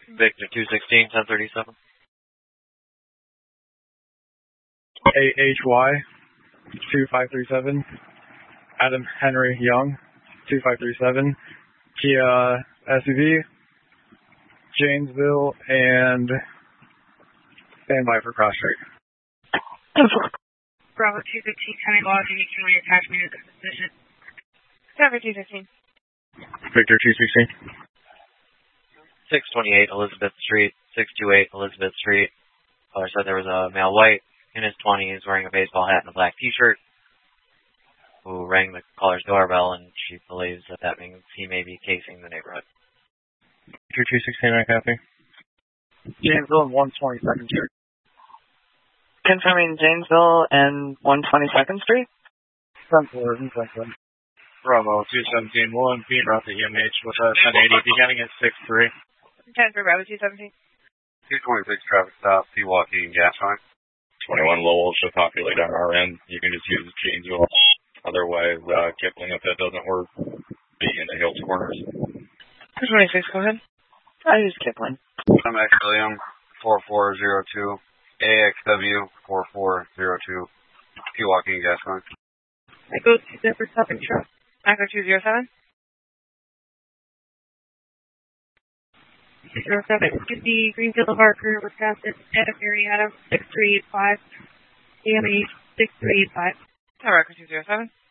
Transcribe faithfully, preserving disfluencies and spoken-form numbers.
Victor two sixteen, ten thirty-seven. A H Y two five three seven. Adam Henry Young two five three seven. Kia S U V, Janesville, and standby for Cross Street. Bravo two fifteen, coming lodging, you can reattach me to this position. Bravo two fifteen. Victor two sixteen. six twenty-eight Elizabeth Street, six twenty-eight Elizabeth Street. Caller said there was a male white in his twenties wearing a baseball hat and a black t-shirt who rang the caller's doorbell, and she believes that that means he may be casing the neighborhood. Victor two sixteen, I copy. Janesville and one twenty-second Street. Confirming Janesville and one twenty-second Street. Central Irving, Central. Bravo two seventeen, one being route to E M H with a ten eighty beginning at six three. ten for Bravo two seventeen. two twenty-six traffic stop, Pewaukee and gas line. twenty-one Lowell should populate on our end. You can just use Janesville. Otherwise, uh, Kipling, if that doesn't work, be in the Hills corners. two twenty-six, go ahead. I use Kipling. I'm actually on four four zero two, A X W four four zero two, Pewaukee and gas line. I go to the for seven truck. Echo two zero seven. zero seven fifty Greenfield Harker, Wisconsin, Ed of Marietta, six three eight five, E M H six three eight five. Echo two zero seven.